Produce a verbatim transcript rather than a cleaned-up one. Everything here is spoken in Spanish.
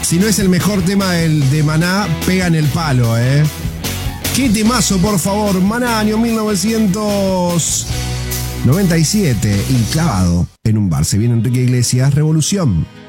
Si no es el mejor tema del, de Maná, pega en el palo, ¿eh? ¡Qué temazo, por favor! Maná, año mil novecientos noventa y siete. Y clavado en un bar. Se viene Enrique Iglesias, Revolución.